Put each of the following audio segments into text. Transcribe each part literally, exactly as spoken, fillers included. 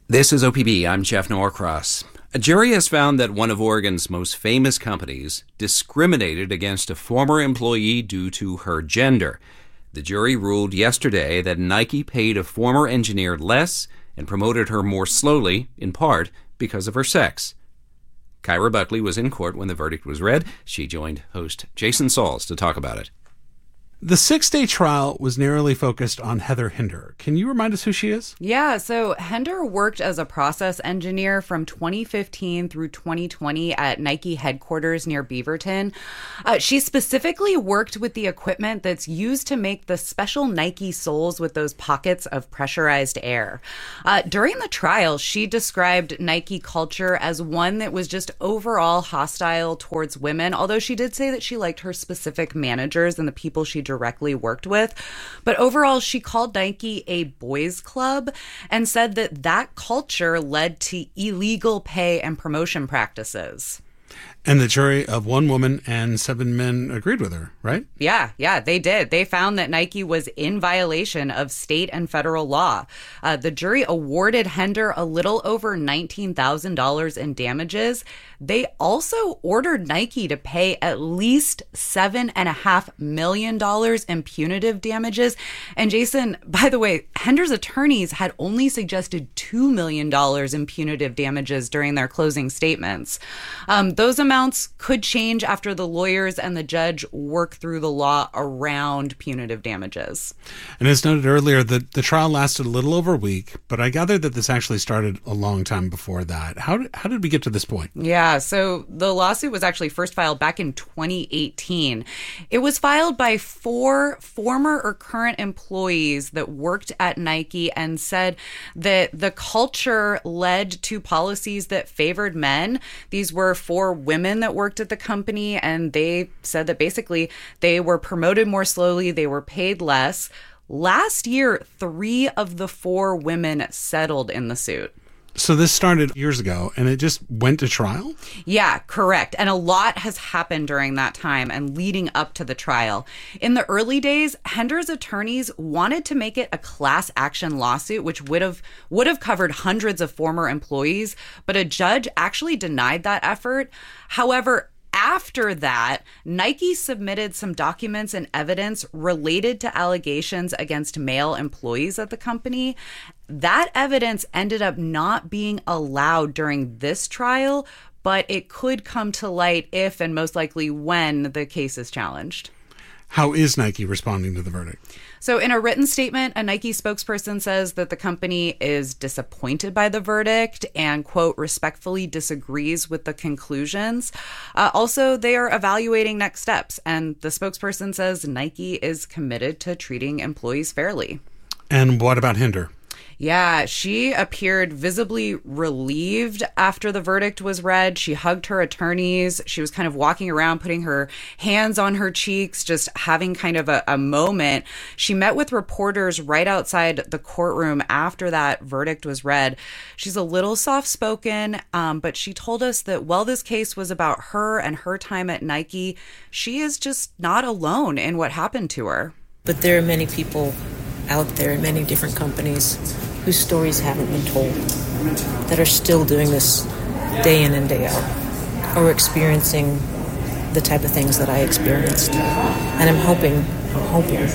This is O P B. I'm Jeff Norcross. A jury has found that one of Oregon's most famous companies discriminated against a former employee due to her gender. The jury ruled yesterday that Nike paid a former engineer less and promoted her more slowly, in part because of her sex. Kyra Buckley was in court when the verdict was read. She joined host Jason Sauls to talk about it. The six-day trial was narrowly focused on Heather Hinder. Can you remind us who she is? Yeah, so Hinder worked as a process engineer from twenty fifteen through twenty twenty at Nike headquarters near Beaverton. Uh, she specifically worked with the equipment that's used to make the special Nike soles with those pockets of pressurized air. Uh, during the trial, she described Nike culture as one that was just overall hostile towards women, although she did say that she liked her specific managers and the people she directly worked with. But overall, she called Nike a boys' club and said that that culture led to illegal pay and promotion practices. And the jury of one woman and seven men agreed with her, right? Yeah, yeah, they did. They found that Nike was in violation of state and federal law. Uh, the jury awarded Hinder a little over nineteen thousand dollars in damages. They also ordered Nike to pay at least seven point five million dollars in punitive damages. And Jason, by the way, Hinder's attorneys had only suggested two million dollars in punitive damages during their closing statements. Um, those amounts could change after the lawyers and the judge work through the law around punitive damages. And as noted earlier, the, the trial lasted a little over a week, but I gather that this actually started a long time before that. How did, how did we get to this point? Yeah, so the lawsuit was actually first filed back in twenty eighteen. It was filed by four former or current employees that worked at Nike and said that the culture led to policies that favored men. These were four women that worked at the company, and they said that basically they were promoted more slowly, they were paid less. Last year, three of the four women settled in the suit. So this started years ago, and it just went to trial? Yeah, correct. And a lot has happened during that time and leading up to the trial. In the early days, Hinder's attorneys wanted to make it a class action lawsuit, which would have would have covered hundreds of former employees, but a judge actually denied that effort. However, after that, Nike submitted some documents and evidence related to allegations against male employees at the company. That evidence ended up not being allowed during this trial, but it could come to light if and most likely when the case is challenged. How is Nike responding to the verdict? So in a written statement, a Nike spokesperson says that the company is disappointed by the verdict and, quote, respectfully disagrees with the conclusions. Uh, also, they are evaluating next steps. And the spokesperson says Nike is committed to treating employees fairly. And what about Hinder? Yeah, she appeared visibly relieved after the verdict was read. She hugged her attorneys. She was kind of walking around, putting her hands on her cheeks, just having kind of a, a moment. She met with reporters right outside the courtroom after that verdict was read. She's a little soft-spoken, um, but she told us that while this case was about her and her time at Nike, she is just not alone in what happened to her. But there are many people out there in many different companies whose stories haven't been told, that are still doing this day in and day out, or experiencing the type of things that I experienced. And I'm hoping, I'm hoping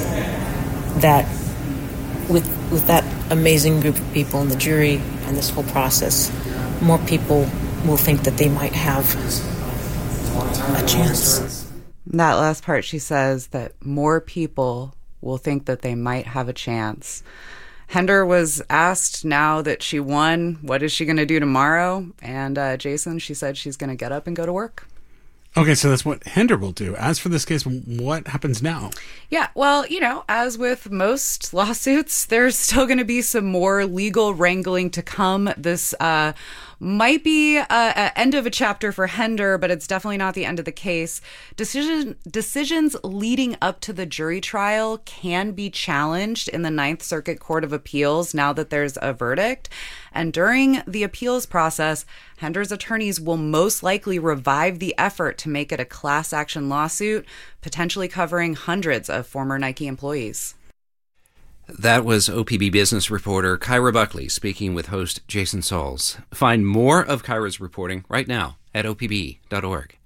that with with that amazing group of people in the jury and this whole process, more people will think that they might have a chance. That last part, she says that more people will think that they might have a chance. Hinder was asked now that she won, what is she going to do tomorrow? And uh, Jason, she said she's going to get up and go to work. Okay, so that's what Hinder will do. As for this case, what happens now? Yeah, well, you know, as with most lawsuits, there's still going to be some more legal wrangling to come. This uh, might be a, a end of a chapter for Hinder, but it's definitely not the end of the case. Decision, decisions leading up to the jury trial can be challenged in the Ninth Circuit Court of Appeals now that there's a verdict. And during the appeals process, Hinder's attorneys will most likely revive the effort to make it a class action lawsuit, potentially covering hundreds of former Nike employees. That was O P B business reporter Kyra Buckley speaking with host Jason Sauls. Find more of Kyra's reporting right now at O P B dot org.